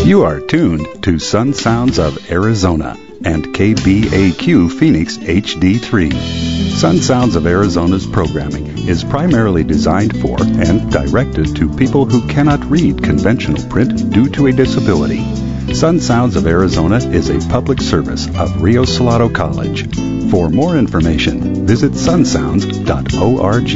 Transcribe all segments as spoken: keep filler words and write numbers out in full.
You are tuned to Sun Sounds of Arizona and K B A Q Phoenix H D three. Sun Sounds of Arizona's programming is primarily designed for and directed to people who cannot read conventional print due to a disability. Sun Sounds of Arizona is a public service of Rio Salado College. For more information, visit sun sounds dot org.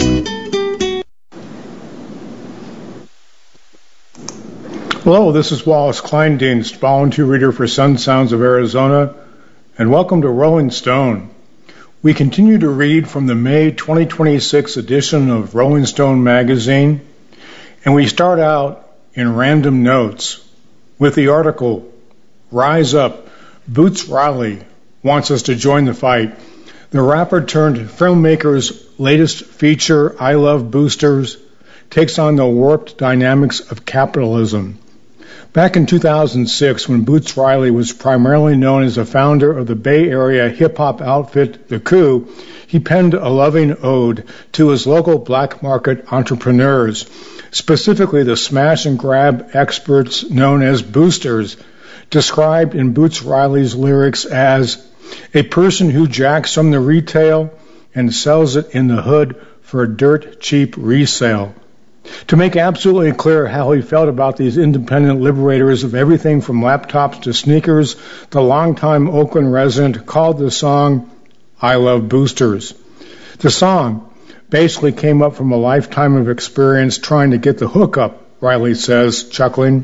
Hello, this is Wallace Kleindienst, volunteer reader for Sun Sounds of Arizona, and welcome to Rolling Stone. We continue to read from the May twenty twenty-six edition of Rolling Stone magazine, and we start out in random notes with the article, Rise Up, Boots Riley wants us to join the fight. The rapper turned filmmaker's latest feature, I Love Boosters, takes on the warped dynamics of capitalism. Back in two thousand six, when Boots Riley was primarily known as the founder of the Bay Area hip-hop outfit, The Coup, he penned a loving ode to his local black market entrepreneurs, specifically the smash and grab experts known as boosters, described in Boots Riley's lyrics as a person who jacks from the retail and sells it in the hood for a dirt cheap resale. To make absolutely clear how he felt about these independent liberators of everything from laptops to sneakers, the longtime Oakland resident called the song I Love Boosters. The song basically came up from a lifetime of experience trying to get the hookup, Riley says, chuckling.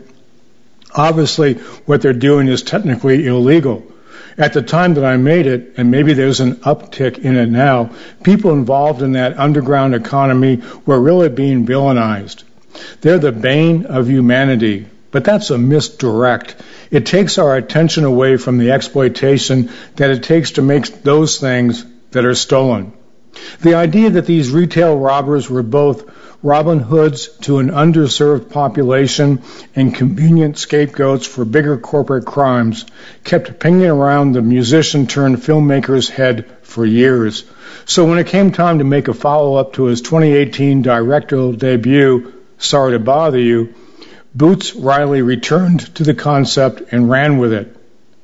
Obviously, what they're doing is technically illegal. At the time that I made it, and maybe there's an uptick in it now, people involved in that underground economy were really being villainized. They're the bane of humanity, but that's a misdirect. It takes our attention away from the exploitation that it takes to make those things that are stolen. The idea that these retail robbers were both Robin Hoods to an underserved population and convenient scapegoats for bigger corporate crimes kept pinging around the musician-turned-filmmaker's head for years. So when it came time to make a follow-up to his twenty eighteen directorial debut, Sorry to Bother You, Boots Riley returned to the concept and ran with it.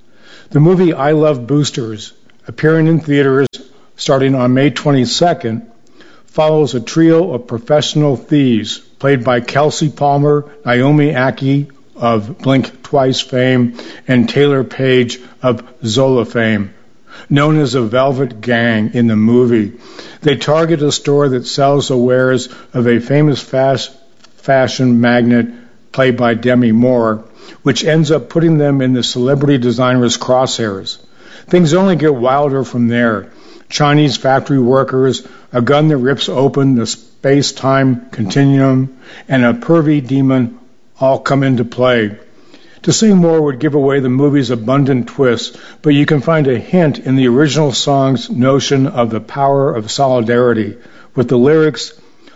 The movie I Love Boosters, appearing in theaters starting on May twenty-second, follows a trio of professional thieves played by Kelsey Palmer, Naomi Ackie of Blink Twice fame, and Taylor Page of Zola fame, known as a Velvet Gang in the movie. They target a store that sells the wares of a famous fast fashion magnate played by Demi Moore, which ends up putting them in the celebrity designer's crosshairs. Things only get wilder from there. Chinese factory workers, a gun that rips open the space-time continuum, and a pervy demon all come into play. To say more would give away the movie's abundant twists, but you can find a hint in the original song's notion of the power of solidarity, with the lyrics,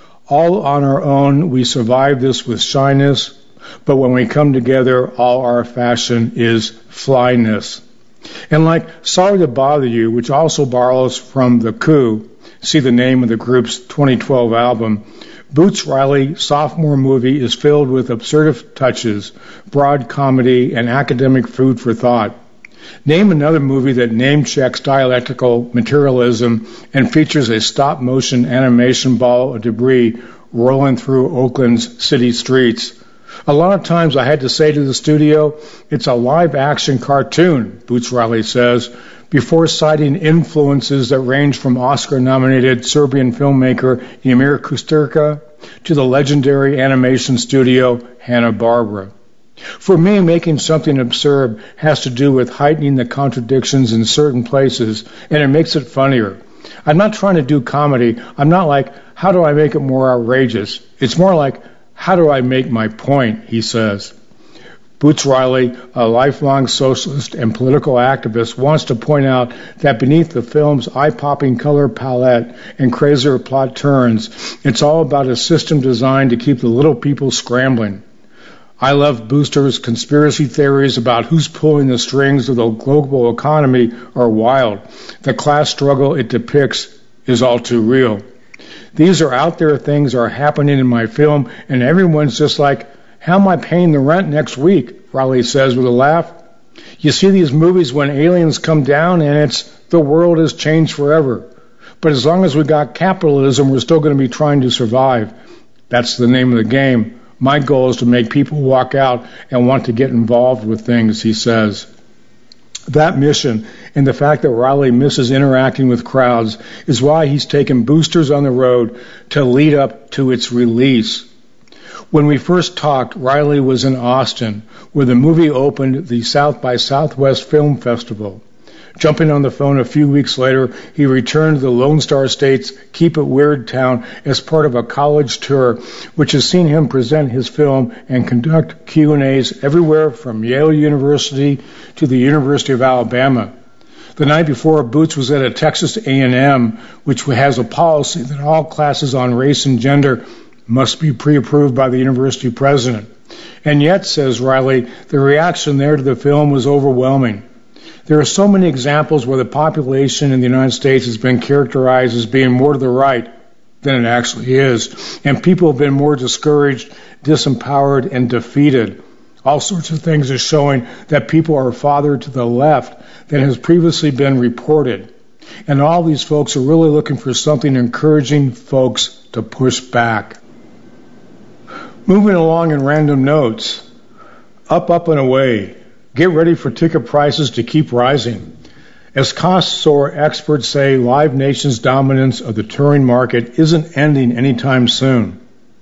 all on our own we survive this with shyness, but when we come together all our fashion is flyness. And like Sorry to Bother You, which also borrows from The Coup, see the name of the group's twenty twelve album, Boots Riley's sophomore movie is filled with absurd touches, broad comedy, and academic food for thought. Name another movie that name-checks dialectical materialism and features a stop-motion animation ball of debris rolling through Oakland's city streets. A lot of times I had to say to the studio, it's a live-action cartoon, Boots Riley says, before citing influences that range from Oscar-nominated Serbian filmmaker Emir Kusturica to the legendary animation studio Hanna-Barbera. For me, making something absurd has to do with heightening the contradictions in certain places, and it makes it funnier. I'm not trying to do comedy. I'm not like, how do I make it more outrageous? It's more like, how do I make my point, he says. Boots Riley, a lifelong socialist and political activist, wants to point out that beneath the film's eye-popping color palette and crazier plot turns, it's all about a system designed to keep the little people scrambling. I Love Boosters' conspiracy theories about who's pulling the strings of the global economy are wild. The class struggle it depicts is all too real. These are out there things are happening in my film, and everyone's just like, How am I paying the rent next week? Riley says with a laugh. You see these movies when aliens come down and it's the world has changed forever. But as long as we got capitalism, we're still going to be trying to survive. That's the name of the game. My goal is to make people walk out and want to get involved with things, he says. That mission and the fact that Riley misses interacting with crowds is why he's taken Boosters on the road to lead up to its release. When we first talked, Riley was in Austin, where the movie opened the South by Southwest Film Festival. Jumping on the phone a few weeks later, he returned to the Lone Star State's Keep It Weird town as part of a college tour, which has seen him present his film and conduct Q and A's everywhere from Yale University to the University of Alabama. The night before, Boots was at a Texas A and M, which has a policy that all classes on race and gender must be pre-approved by the university president. And yet, says Riley, the reaction there to the film was overwhelming. There are so many examples where the population in the United States has been characterized as being more to the right than it actually is, and people have been more discouraged, disempowered, and defeated. All sorts of things are showing that people are farther to the left than has previously been reported. And all these folks are really looking for something encouraging folks to push back. Moving along in random notes, up, up, and away. Get ready for ticket prices to keep rising. As costs soar, experts say Live Nation's dominance of the touring market isn't ending anytime soon.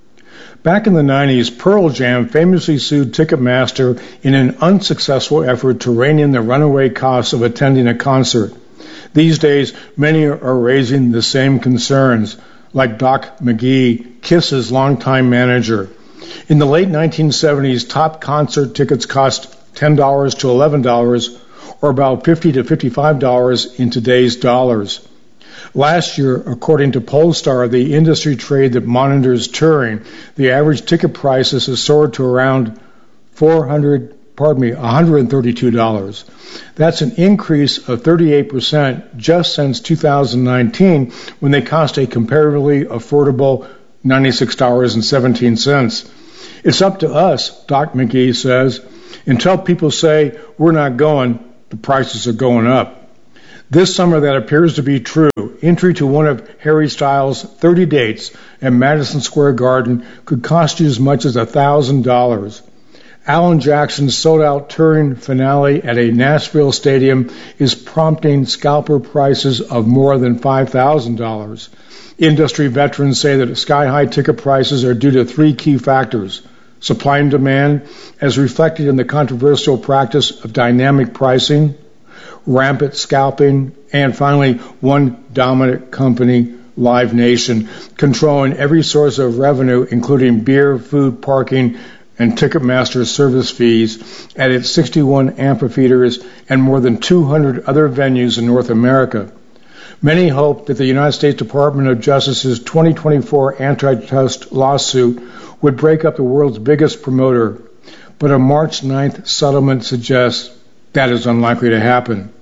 Back in the nineties, Pearl Jam famously sued Ticketmaster in an unsuccessful effort to rein in the runaway costs of attending a concert. These days, many are raising the same concerns, like Doc McGee, Kiss's longtime manager. In the late nineteen seventies, top concert tickets cost ten dollars to eleven dollars, or about fifty to fifty-five dollars in today's dollars. Last year, according to Pollstar, the industry trade that monitors touring, the average ticket prices has soared to around four hundred, pardon me, one hundred thirty-two dollars. That's an increase of thirty-eight percent just since two thousand nineteen, when they cost a comparatively affordable ninety-six dollars and seventeen cents. It's up to us, Doc McGee says. Until people say we're not going, the prices are going up. This summer, that appears to be true. Entry to one of Harry Styles' thirty dates at Madison Square Garden could cost you as much as one thousand dollars. Alan Jackson's sold-out touring finale at a Nashville stadium is prompting scalper prices of more than five thousand dollars. Industry veterans say that sky-high ticket prices are due to three key factors: supply and demand, as reflected in the controversial practice of dynamic pricing, rampant scalping, and finally, one dominant company, Live Nation, controlling every source of revenue, including beer, food, parking, and Ticketmaster service fees at its sixty-one amphitheaters and more than two hundred other venues in North America. Many hope that the United States Department of Justice's twenty twenty-four antitrust lawsuit would break up the world's biggest promoter, but a March ninth settlement suggests that is unlikely to happen.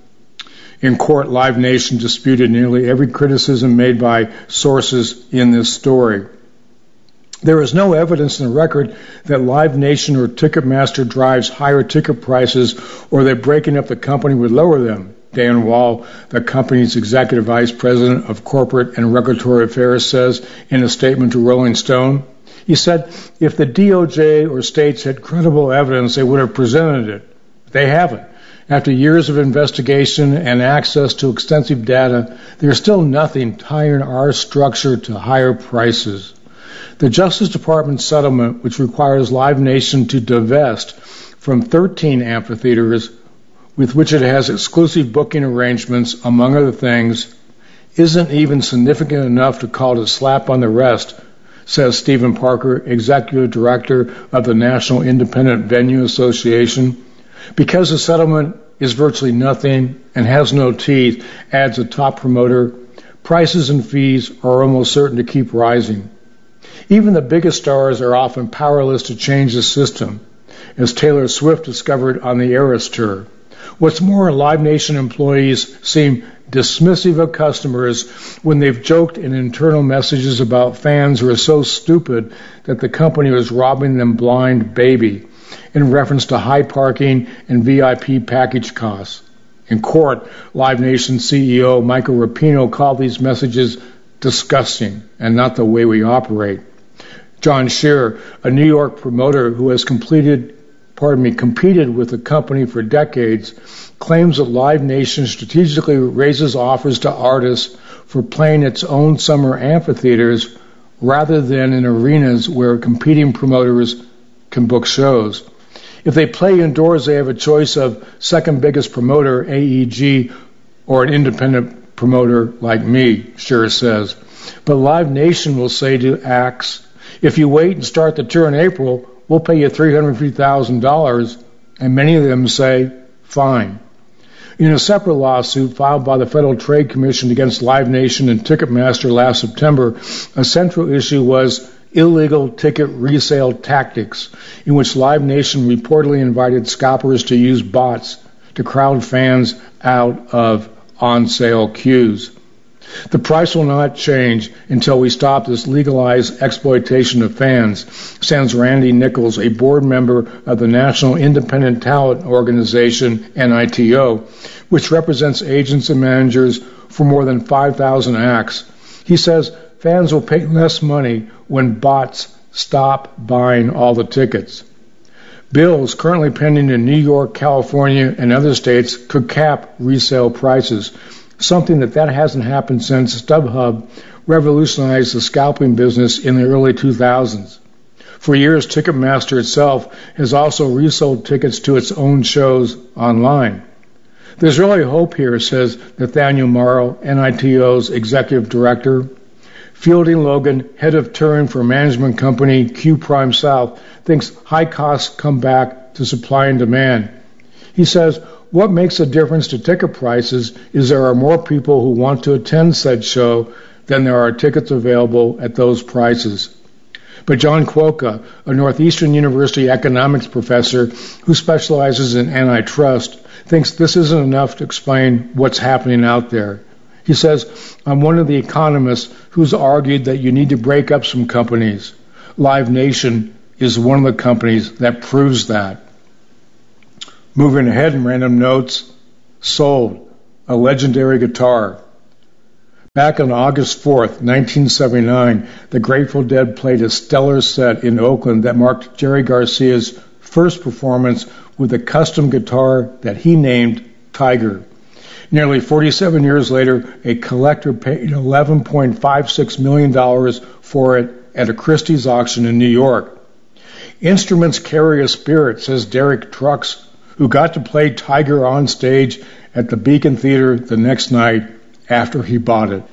In court, Live Nation disputed nearly every criticism made by sources in this story. There is no evidence in the record that Live Nation or Ticketmaster drives higher ticket prices or that breaking up the company would lower them. Dan Wall, the company's executive vice president of corporate and regulatory affairs, says in a statement to Rolling Stone. He said, if the D O J or states had credible evidence, they would have presented it. They haven't. After years of investigation and access to extensive data, there's still nothing tying our structure to higher prices. The Justice Department settlement, which requires Live Nation to divest from thirteen amphitheaters with which it has exclusive booking arrangements, among other things, isn't even significant enough to call it a slap on the wrist, says Stephen Parker, executive director of the National Independent Venue Association. Because the settlement is virtually nothing and has no teeth, adds a top promoter, prices and fees are almost certain to keep rising. Even the biggest stars are often powerless to change the system, as Taylor Swift discovered on the Eras Tour. What's more, Live Nation employees seem dismissive of customers when they've joked in internal messages about fans who are so stupid that the company was robbing them blind baby, in reference to high parking and V I P package costs. In court, Live Nation C E O Michael Rapino called these messages disgusting and not the way we operate. John Scheer, a New York promoter who has completed, pardon me, competed with the company for decades, claims that Live Nation strategically raises offers to artists for playing its own summer amphitheaters rather than in arenas where competing promoters can book shows. If they play indoors, they have a choice of second biggest promoter, A E G, or an independent promoter like me, Scheer says. But Live Nation will say to acts, if you wait and start the tour in April, we'll pay you three hundred fifty thousand dollars, and many of them say, fine. In a separate lawsuit filed by the Federal Trade Commission against Live Nation and Ticketmaster last September, a central issue was illegal ticket resale tactics, in which Live Nation reportedly invited scalpers to use bots to crowd fans out of on-sale queues. The price will not change until we stop this legalized exploitation of fans, says Randy Nichols, a board member of the National Independent Talent Organization, N I T O, which represents agents and managers for more than five thousand acts. He says fans will pay less money when bots stop buying all the tickets. Bills currently pending in New York, California, and other states could cap resale prices, something that, that hasn't happened since StubHub revolutionized the scalping business in the early two thousands. For years, Ticketmaster itself has also resold tickets to its own shows online. There's really hope here, says Nathaniel Morrow, N I T O's executive director. Fielding Logan, head of touring for management company Q Prime South, thinks high costs come back to supply and demand. He says, what makes a difference to ticket prices is there are more people who want to attend said show than there are tickets available at those prices. But John Quokka, a Northeastern University economics professor who specializes in antitrust, thinks this isn't enough to explain what's happening out there. He says, I'm one of the economists who's argued that you need to break up some companies. Live Nation is one of the companies that proves that. Moving ahead in random notes, Sold, a legendary guitar. Back on August fourth, nineteen seventy-nine, the Grateful Dead played a stellar set in Oakland that marked Jerry Garcia's first performance with a custom guitar that he named Tiger. Nearly forty-seven years later, a collector paid eleven point five six million dollars for it at a Christie's auction in New York. Instruments carry a spirit, says Derek Trucks, who got to play Tiger on stage at the Beacon Theater the next night after he bought it.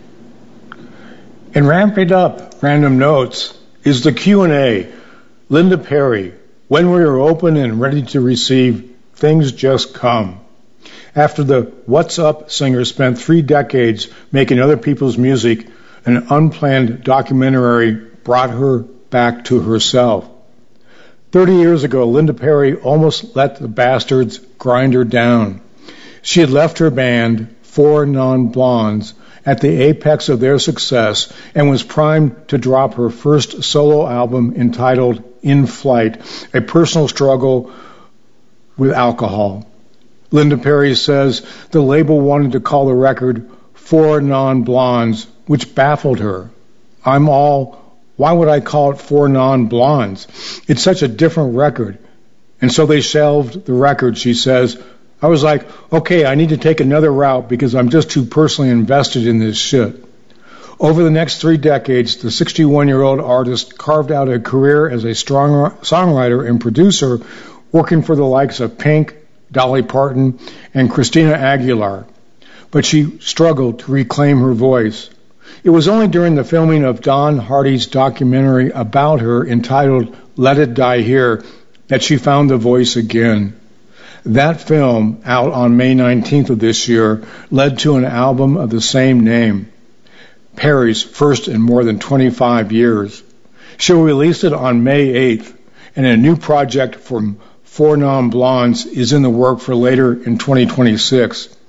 And ramping up random notes is the Q and A. Linda Perry, when we are open and ready to receive, things just come. After the What's Up singer spent three decades making other people's music, an unplanned documentary brought her back to herself. Thirty years ago, Linda Perry almost let the bastards grind her down. She had left her band, Four Non-Blondes, at the apex of their success and was primed to drop her first solo album entitled In Flight, a personal struggle with alcohol. Linda Perry says the label wanted to call the record Four Non-Blondes, which baffled her. I'm all, why would I call it Four Non-Blondes? It's such a different record. And so they shelved the record, she says. I was like, okay, I need to take another route because I'm just too personally invested in this shit. Over the next three decades, the sixty-one-year-old artist carved out a career as a strong songwriter and producer, working for the likes of Pink, Dolly Parton, and Christina Aguilar. But she struggled to reclaim her voice. It was only during the filming of Don Hardy's documentary about her entitled Let It Die Here that she found the voice again. That film, out on May nineteenth of this year, led to an album of the same name, Perry's first in more than twenty-five years. She'll release it on May eighth, and a new project from Four Non-Blondes is in the work for later in twenty twenty-six.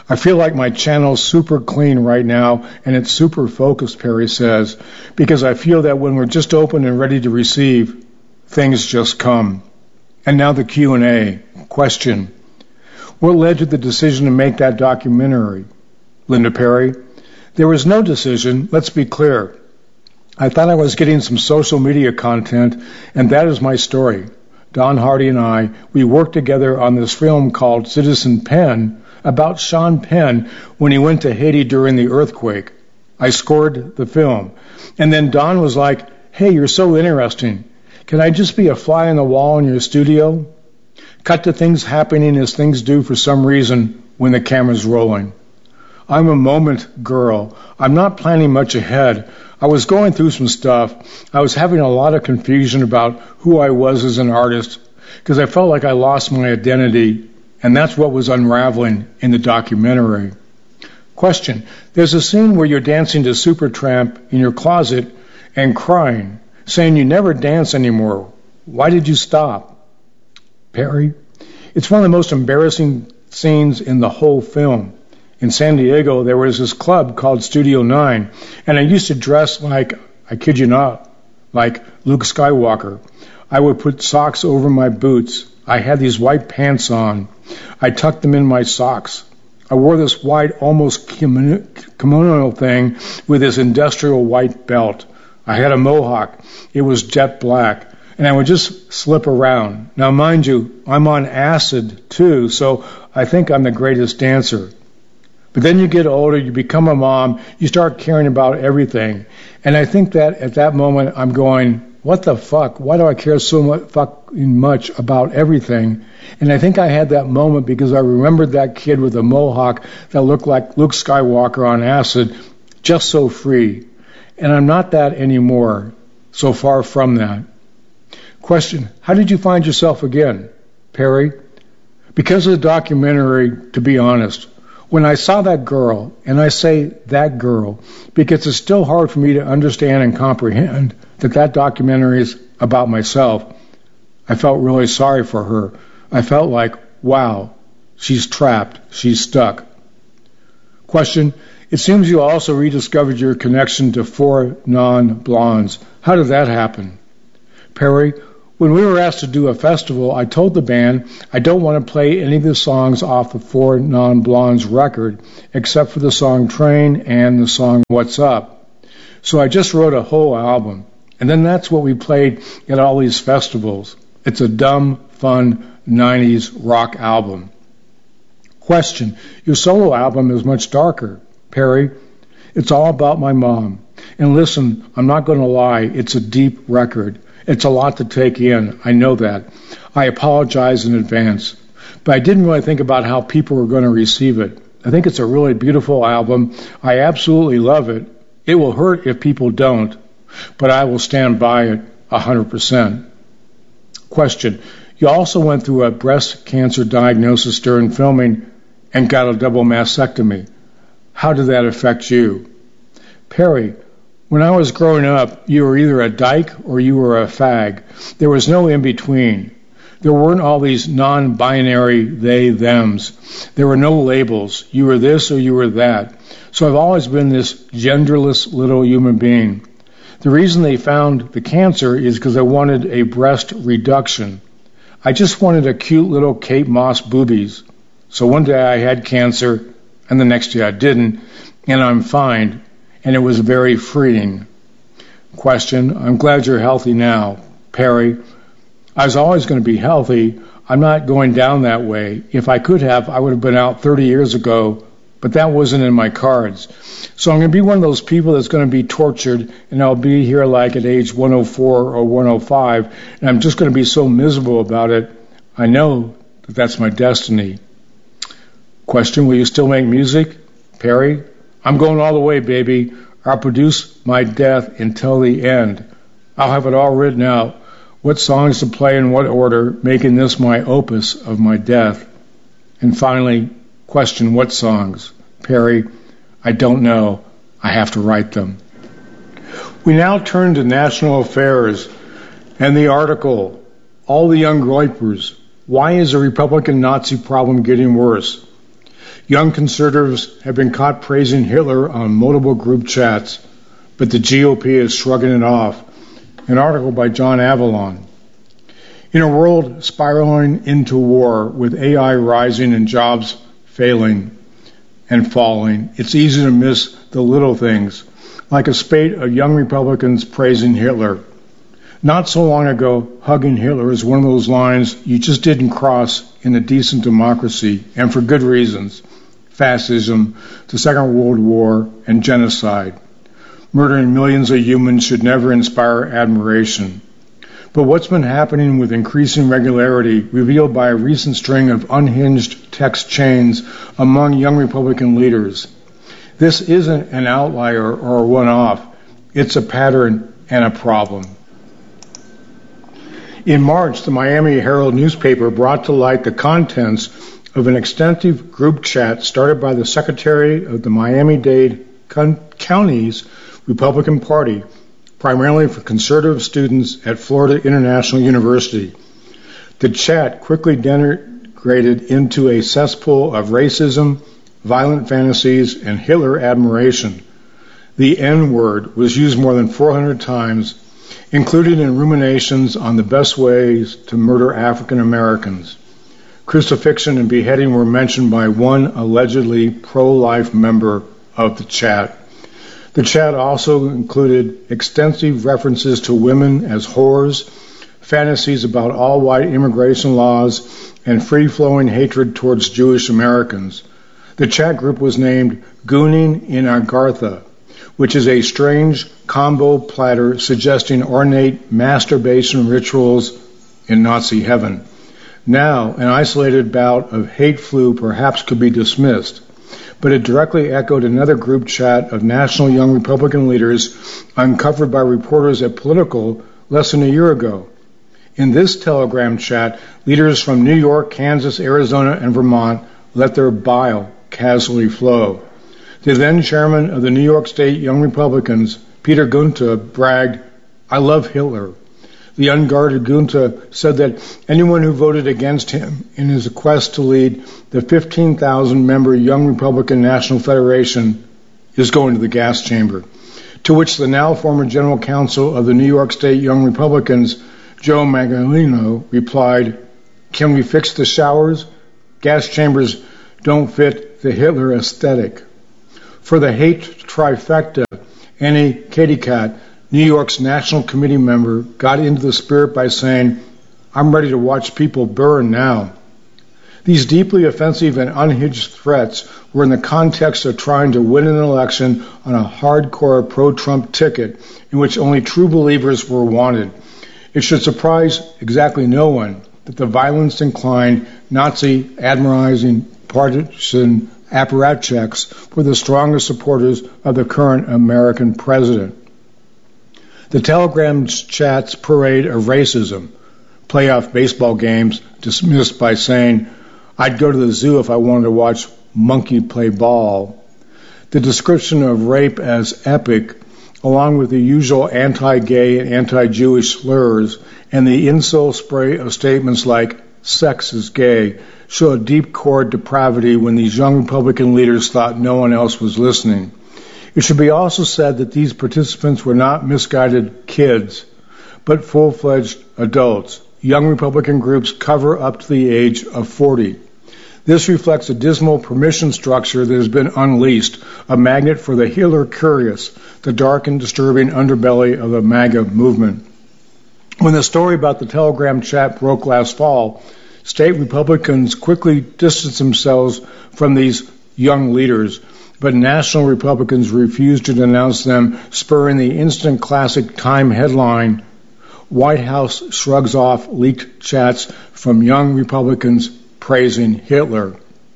I feel like my channel's super clean right now, and it's super focused, Perry says, because I feel that when we're just open and ready to receive, things just come. And now the Q and A. Question. What led to the decision to make that documentary? Linda Perry. There was no decision, let's be clear. I thought I was getting some social media content, and that is my story. Don Hardy and I, we worked together on this film called Citizen Penn, about Sean Penn when he went to Haiti during the earthquake. I scored the film. And then Don was like, hey, you're so interesting. Can I just be a fly on the wall in your studio? Cut to things happening as things do for some reason when the camera's rolling. I'm a moment girl. I'm not planning much ahead. I was going through some stuff. I was having a lot of confusion about who I was as an artist because I felt like I lost my identity. And that's what was unraveling in the documentary. Question. There's a scene where you're dancing to Supertramp in your closet and crying, saying you never dance anymore. Why did you stop? Perry. It's one of the most embarrassing scenes in the whole film. In San Diego, there was this club called Studio Nine, and I used to dress like, I kid you not, like Luke Skywalker. I would put socks over my boots. I had these white pants on. I tucked them in my socks. I wore this white, almost kimono thing with this industrial white belt. I had a mohawk. It was jet black. And I would just slip around. Now, mind you, I'm on acid, too, so I think I'm the greatest dancer. But then you get older, you become a mom, you start caring about everything. And I think that at that moment, I'm going, what the fuck? Why do I care so much, fucking much about everything? And I think I had that moment because I remembered that kid with a mohawk that looked like Luke Skywalker on acid, just so free. And I'm not that anymore, so far from that. Question, how did you find yourself again? Perry, because of the documentary, to be honest. When I saw that girl, and I say that girl, because it's still hard for me to understand and comprehend that that documentary is about myself, I felt really sorry for her. I felt like, wow, she's trapped, she's stuck. Question, it seems you also rediscovered your connection to Four Non-Blondes. How did that happen? Perry, when we were asked to do a festival, I told the band I don't want to play any of the songs off the Four Non-Blondes record, except for the song Train and the song What's Up. So I just wrote a whole album. And then that's what we played at all these festivals. It's a dumb, fun, nineties rock album. Question, your solo album is much darker. Perry, it's all about my mom. And listen, I'm not going to lie, it's a deep record. It's a lot to take in. I know that. I apologize in advance. But I didn't really think about how people were going to receive it. I think it's a really beautiful album. I absolutely love it. It will hurt if people don't, but I will stand by it one hundred percent. Question. You also went through a breast cancer diagnosis during filming and got a double mastectomy. How did that affect you? Perry. When I was growing up, you were either a dyke or you were a fag. There was no in-between. There weren't all these non-binary they-thems. There were no labels. You were this or you were that. So I've always been this genderless little human being. The reason they found the cancer is because I wanted a breast reduction. I just wanted a cute little Kate Moss boobies. So one day I had cancer, and the next day I didn't, and I'm fine. And it was very freeing. Question, I'm glad you're healthy now. Perry, I was always going to be healthy. I'm not going down that way. If I could have, I would have been out thirty years ago, but that wasn't in my cards. So I'm going to be one of those people that's going to be tortured, and I'll be here like at age one oh four or one oh five, and I'm just going to be so miserable about it. I know that that's my destiny. Question, will you still make music? Perry, I'm going all the way, baby. I'll produce my death until the end. I'll have it all written out, what songs to play in what order, making this my opus of my death. And finally, question, what songs? Perry, I don't know. I have to write them. We now turn to national affairs and the article, All the Young Groypers, Why is the Republican Nazi Problem Getting Worse? Young conservatives have been caught praising Hitler on multiple group chats, but the G O P is shrugging it off. An article by John Avalon. In a world spiraling into war with A I rising and jobs failing and falling, it's easy to miss the little things, like a spate of young Republicans praising Hitler. Not so long ago, hugging Hitler is one of those lines you just didn't cross in a decent democracy, and for good reasons. Fascism, the Second World War, and genocide. Murdering millions of humans should never inspire admiration. But what's been happening with increasing regularity, revealed by a recent string of unhinged text chains among young Republican leaders. This isn't an outlier or a one-off. It's a pattern and a problem. In March, the Miami Herald newspaper brought to light the contents of an extensive group chat started by the Secretary of the Miami-Dade County's Republican Party, primarily for conservative students at Florida International University. The chat quickly degenerated into a cesspool of racism, violent fantasies, and Hitler admiration. The N-word was used more than four hundred times, including in ruminations on the best ways to murder African Americans. Crucifixion and beheading were mentioned by one allegedly pro-life member of the chat. The chat also included extensive references to women as whores, fantasies about all-white immigration laws, and free-flowing hatred towards Jewish Americans. The chat group was named Gooning in Agartha, which is a strange combo platter suggesting ornate masturbation rituals in Nazi heaven. Now, an isolated bout of hate flu perhaps could be dismissed, but it directly echoed another group chat of national young Republican leaders uncovered by reporters at Political less than a year ago. In this Telegram chat, leaders from New York, Kansas, Arizona, and Vermont let their bile casually flow. The then chairman of the New York State Young Republicans, Peter Gunta, bragged, "I love Hitler." The unguarded Gunta said that anyone who voted against him in his quest to lead the fifteen thousand member Young Republican National Federation is going to the gas chamber. To which the now former general counsel of the New York State Young Republicans, Joe Magalino, replied, "Can we fix the showers? Gas chambers don't fit the Hitler aesthetic." For the hate trifecta, Annie Katikat, New York's National Committee member, got into the spirit by saying, "I'm ready to watch people burn now." These deeply offensive and unhinged threats were in the context of trying to win an election on a hardcore pro-Trump ticket in which only true believers were wanted. It should surprise exactly no one that the violence-inclined, Nazi, admirizing, partisan apparatchiks were the strongest supporters of the current American president. The Telegram chat's parade of racism, playoff baseball games dismissed by saying, "I'd go to the zoo if I wanted to watch monkey play ball." The description of rape as epic, along with the usual anti-gay and anti-Jewish slurs, and the insult spray of statements like, "sex is gay," show a deep core depravity when these young Republican leaders thought no one else was listening. It should be also said that these participants were not misguided kids, but full-fledged adults. Young Republican groups cover up to the age of forty. This reflects a dismal permission structure that has been unleashed, a magnet for the Hitler curious, the dark and disturbing underbelly of the MAGA movement. When the story about the Telegram chat broke last fall, state Republicans quickly distanced themselves from these young leaders, but national Republicans refused to denounce them, spurring the instant classic Time headline, "White House shrugs off leaked chats from young Republicans praising Hitler."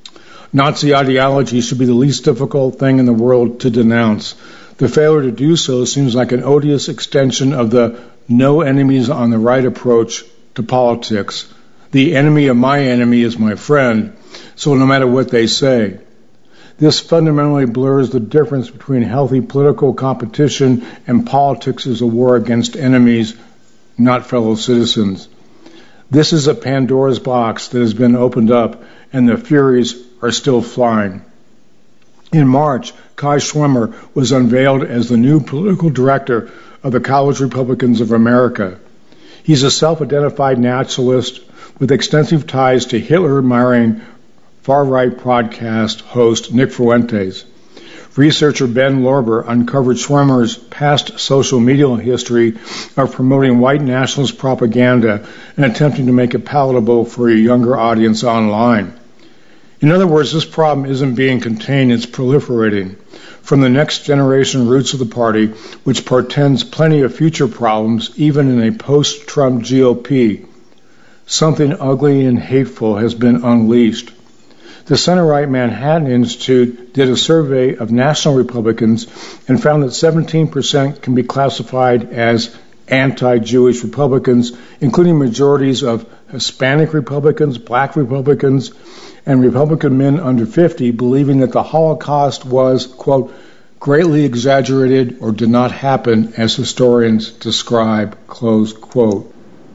Nazi ideology should be the least difficult thing in the world to denounce. The failure to do so seems like an odious extension of the no enemies on the right approach to politics. The enemy of my enemy is my friend, so no matter what they say. This fundamentally blurs the difference between healthy political competition and politics as a war against enemies, not fellow citizens. This is a Pandora's box that has been opened up, and the furies are still flying. In March, Kai Schwimmer was unveiled as the new political director of the College Republicans of America. He's a self-identified nationalist with extensive ties to Hitler-admiring far-right podcast host Nick Fuentes. Researcher Ben Lorber uncovered Schwimmer's past social media history of promoting white nationalist propaganda and attempting to make it palatable for a younger audience online. In other words, this problem isn't being contained, it's proliferating. From the next generation roots of the party, which portends plenty of future problems, even in a post-Trump G O P, something ugly and hateful has been unleashed. The center-right Manhattan Institute did a survey of national Republicans and found that seventeen percent can be classified as anti-Jewish Republicans, including majorities of Hispanic Republicans, Black Republicans, and Republican men under fifty, believing that the Holocaust was, quote, greatly exaggerated or did not happen as historians describe, close quote.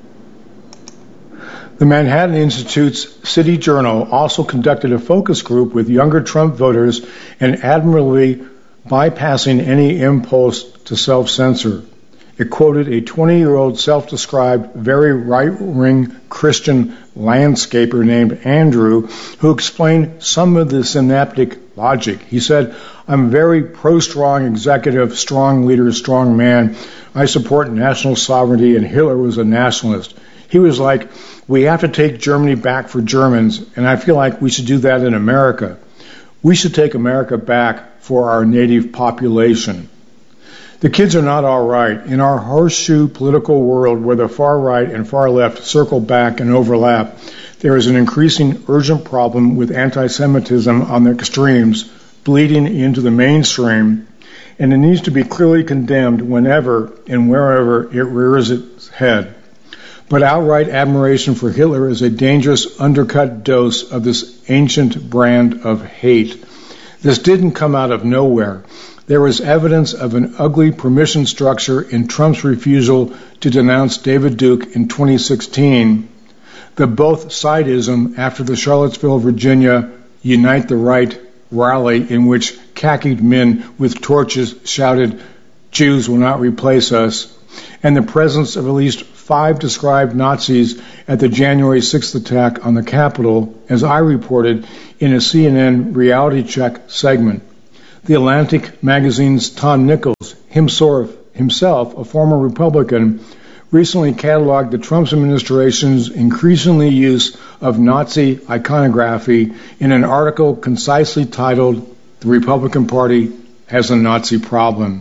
The Manhattan Institute's City Journal also conducted a focus group with younger Trump voters and admirably bypassing any impulse to self-censor. It quoted a twenty-year-old self-described very right-wing Christian landscaper named Andrew, who explained some of the synaptic logic. He said, I'm very pro-strong executive, strong leader, strong man. I support national sovereignty, and Hitler was a nationalist. He was like, we have to take Germany back for Germans, and I feel like we should do that in America. We should take America back for our native population. The kids are not all right. In our horseshoe political world where the far right and far left circle back and overlap, there is an increasing urgent problem with anti-Semitism on the extremes, bleeding into the mainstream, and it needs to be clearly condemned whenever and wherever it rears its head. But outright admiration for Hitler is a dangerous undercut dose of this ancient brand of hate. This didn't come out of nowhere. There was evidence of an ugly permission structure in Trump's refusal to denounce David Duke in twenty sixteen, the both-sidism after the Charlottesville, Virginia Unite the Right rally in which khakied men with torches shouted, Jews will not replace us, and the presence of at least five described Nazis at the January sixth attack on the Capitol, as I reported in a C N N reality check segment. The Atlantic magazine's Tom Nichols, himself, himself a former Republican, recently cataloged the Trump administration's increasingly use of Nazi iconography in an article concisely titled, The Republican Party Has a Nazi Problem.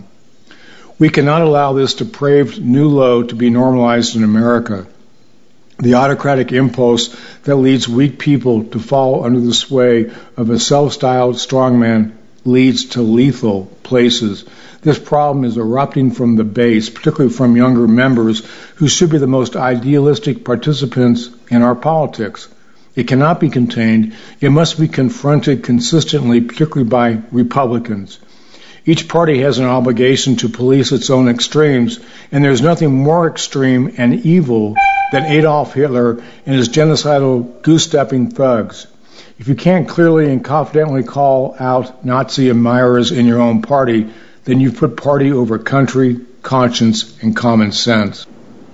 We cannot allow this depraved new low to be normalized in America. The autocratic impulse that leads weak people to fall under the sway of a self-styled strongman leads to lethal places. This problem is erupting from the base, particularly from younger members who should be the most idealistic participants in our politics. It cannot be contained. It must be confronted consistently, particularly by Republicans. Each party has an obligation to police its own extremes, and there's nothing more extreme and evil than Adolf Hitler and his genocidal goose-stepping thugs. If you can't clearly and confidently call out Nazi admirers in your own party, then you've put party over country, conscience, and common sense.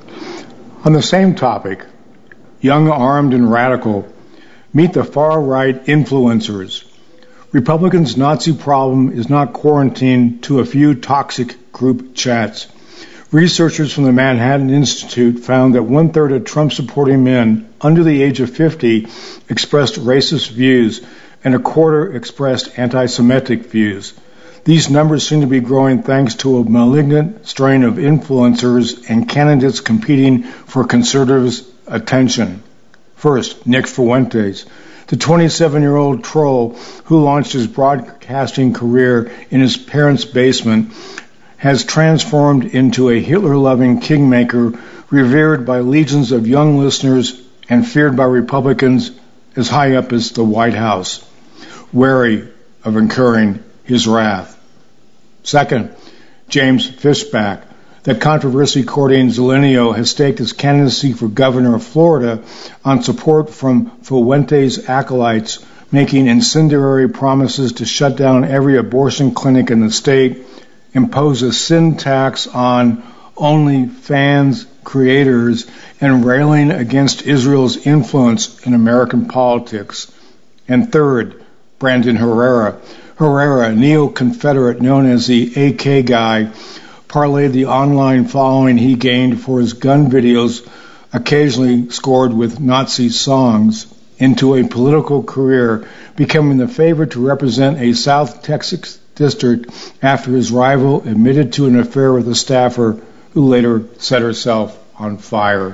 On the same topic, young, armed, and radical, meet the far-right influencers. Republicans' Nazi problem is not quarantined to a few toxic group chats. Researchers from the Manhattan Institute found that one-third of Trump-supporting men under the age of fifty expressed racist views, and a quarter expressed anti-Semitic views. These numbers seem to be growing thanks to a malignant strain of influencers and candidates competing for conservatives' attention. First, Nick Fuentes, the twenty-seven-year-old troll who launched his broadcasting career in his parents' basement, has transformed into a Hitler-loving kingmaker revered by legions of young listeners and feared by Republicans as high up as the White House, wary of incurring his wrath. Second, James Fishback, the controversy-courting Zelenio has staked his candidacy for governor of Florida on support from Fuentes' acolytes, making incendiary promises to shut down every abortion clinic in the state, impose a sin tax on OnlyFans creators, and railing against Israel's influence in American politics. And third, Brandon Herrera. Herrera, a neo-Confederate known as the A K guy, parlayed the online following he gained for his gun videos, occasionally scored with Nazi songs, into a political career, becoming the favorite to represent a South Texas district after his rival admitted to an affair with a staffer who later set herself on fire.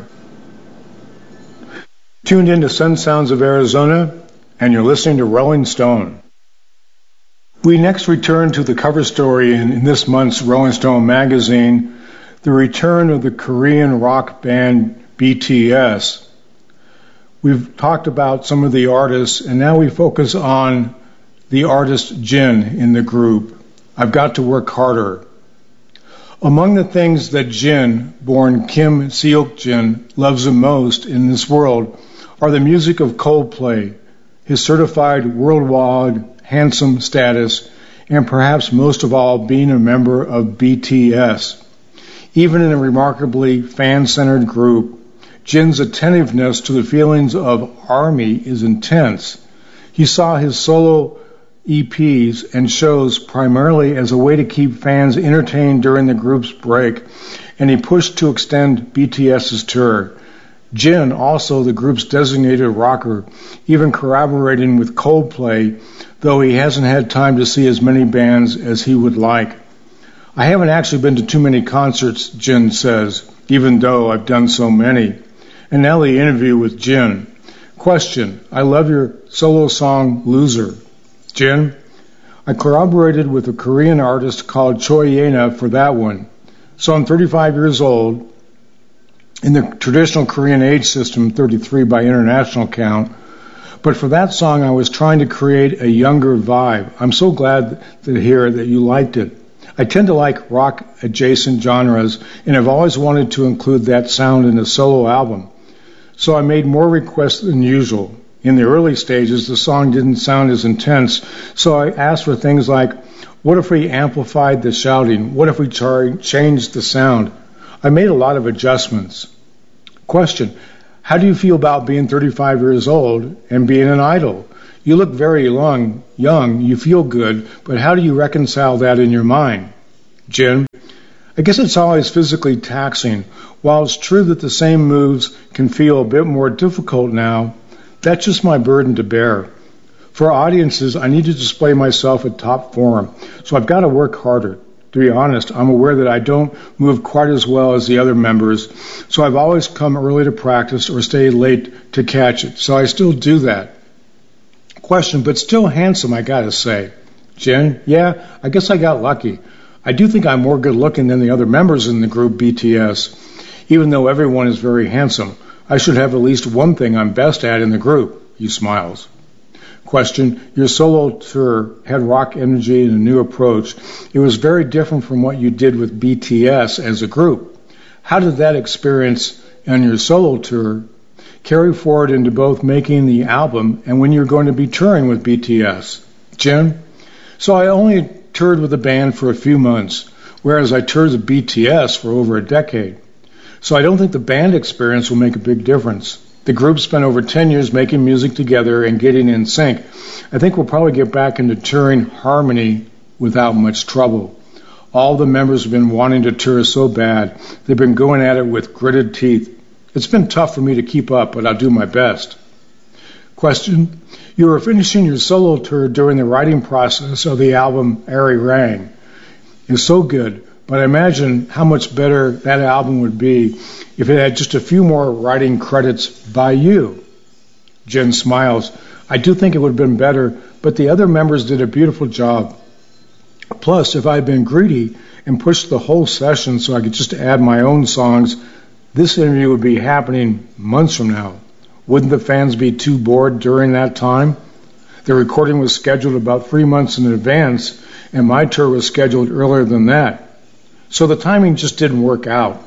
Tuned in to Sun Sounds of Arizona, and you're listening to Rolling Stone. We next return to the cover story in, in this month's Rolling Stone magazine, the return of the Korean rock band B T S. We've talked about some of the artists, and now we focus on the artist Jin in the group. I've got to work harder. Among the things that Jin, born Kim Seok-jin, loves the most in this world are the music of Coldplay, his certified worldwide handsome status, and perhaps most of all being a member of B T S. Even in a remarkably fan-centered group, Jin's attentiveness to the feelings of ARMY is intense. He saw his solo E Ps and shows primarily as a way to keep fans entertained during the group's break, and he pushed to extend BTS's tour. Jin, also the group's designated rocker, even corroborating with Coldplay, though he hasn't had time to see as many bands as he would like. I haven't actually been to too many concerts, Jin says, even though I've done so many. And now the interview with Jin. Question: I love your solo song, Loser. Jin: I collaborated with a Korean artist called Choi Ye-na for that one. So I'm thirty-five years old. In the traditional Korean age system, thirty-three by international count. But for that song, I was trying to create a younger vibe. I'm so glad to hear that you liked it. I tend to like rock-adjacent genres, and I've always wanted to include that sound in a solo album. So I made more requests than usual. In the early stages, the song didn't sound as intense, so I asked for things like, what if we amplified the shouting? What if we char- changed the sound? I made a lot of adjustments. Question: how do you feel about being thirty-five years old and being an idol? You look very long, young, you feel good, but how do you reconcile that in your mind? Jin: I guess it's always physically taxing. While it's true that the same moves can feel a bit more difficult now, that's just my burden to bear. For audiences, I need to display myself at top form, so I've got to work harder. To be honest, I'm aware that I don't move quite as well as the other members, so I've always come early to practice or stayed late to catch it, so I still do that. Question: but still handsome, I gotta say. Jin: yeah, I guess I got lucky. I do think I'm more good looking than the other members in the group B T S. Even though everyone is very handsome, I should have at least one thing I'm best at in the group. He smiles. Question: your solo tour had rock energy and a new approach. It was very different from what you did with B T S as a group. How did that experience on your solo tour carry forward into both making the album and when you're going to be touring with B T S? Jin: so I only toured with the band for a few months, whereas I toured with B T S for over a decade. So I don't think the band experience will make a big difference. The group spent over ten years making music together and getting in sync. I think we'll probably get back into touring harmony without much trouble. All the members have been wanting to tour so bad. They've been going at it with gritted teeth. It's been tough for me to keep up, but I'll do my best. Question: you were finishing your solo tour during the writing process of the album Arirang. It's so good, but I imagine how much better that album would be if it had just a few more writing credits by you. Jin smiles. I do think it would have been better, but the other members did a beautiful job. Plus, if I'd been greedy and pushed the whole session so I could just add my own songs, this interview would be happening months from now. Wouldn't the fans be too bored during that time? The recording was scheduled about three months in advance, and my tour was scheduled earlier than that. So the timing just didn't work out.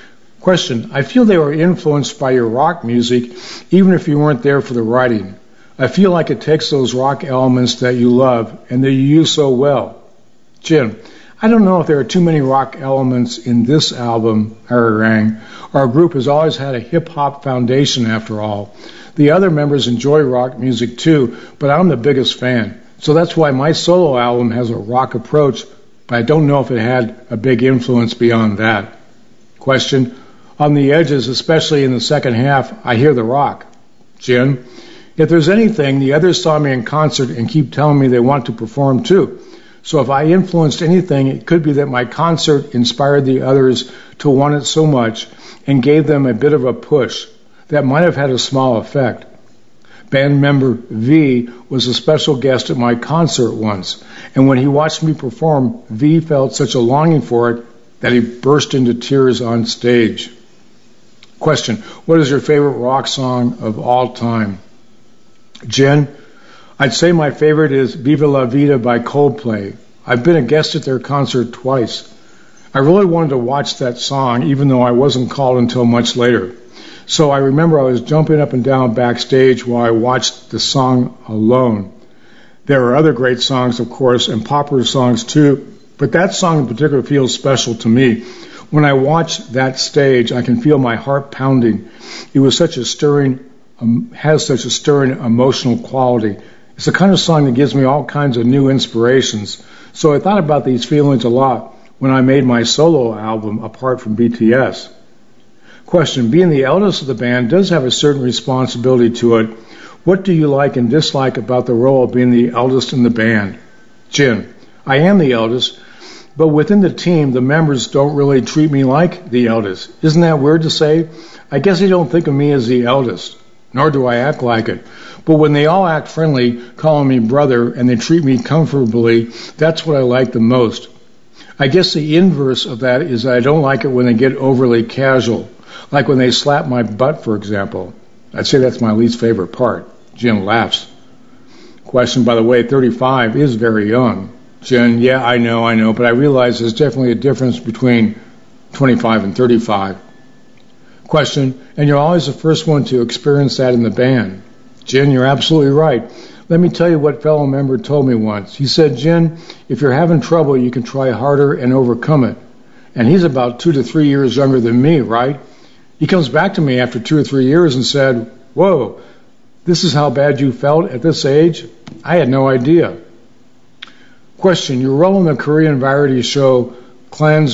Question: I feel they were influenced by your rock music, even if you weren't there for the writing. I feel like it takes those rock elements that you love and that you use so well. Jim, I don't know if there are too many rock elements in this album, Arirang. Our group has always had a hip-hop foundation after all. The other members enjoy rock music too, but I'm the biggest fan. So that's why my solo album has a rock approach, but I don't know if it had a big influence beyond that. Question, on the edges, especially in the second half, I hear the rock. Jim, if there's anything, the others saw me in concert and keep telling me they want to perform too. So if I influenced anything, it could be that my concert inspired the others to want it so much and gave them a bit of a push. That might have had a small effect. Band member V was a special guest at my concert once, and when he watched me perform, V felt such a longing for it that he burst into tears on stage. Question, what is your favorite rock song of all time? Jen, I'd say my favorite is Viva La Vida by Coldplay. I've been a guest at their concert twice. I really wanted to watch that song, even though I wasn't called until much later. So I remember I was jumping up and down backstage while I watched the song alone. There are other great songs, of course, and popular songs too, but that song in particular feels special to me. When I watch that stage, I can feel my heart pounding. It was such a stirring, um, has such a stirring emotional quality. It's the kind of song that gives me all kinds of new inspirations. So I thought about these feelings a lot when I made my solo album apart from B T S. Question, being the eldest of the band does have a certain responsibility to it. What do you like and dislike about the role of being the eldest in the band? Jin, I am the eldest, but within the team, the members don't really treat me like the eldest. Isn't that weird to say? I guess they don't think of me as the eldest, nor do I act like it. But when they all act friendly, calling me brother, and they treat me comfortably, that's what I like the most. I guess the inverse of that is that I don't like it when they get overly casual. Like when they slap my butt, for example. I'd say that's my least favorite part. Jim laughs. Question, by the way, thirty-five is very young. Jen, yeah, I know, I know, but I realize there's definitely a difference between twenty-five and thirty-five. Question, and you're always the first one to experience that in the band. Jen, you're absolutely right. Let me tell you what fellow member told me once. He said, Jen, if you're having trouble, you can try harder and overcome it. And he's about two to three years younger than me, right? He comes back to me after two or three years and said, whoa, this is how bad you felt at this age? I had no idea. Question, your role in the Korean variety show Clans